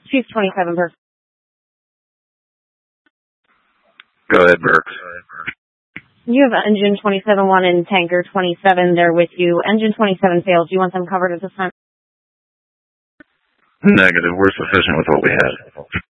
Chief 27, Burke. Go ahead, Burke. You have engine 27-1 and tanker 27 there with you. Engine 27 failed. Do you want them covered at this time? Negative. We're sufficient with what we had.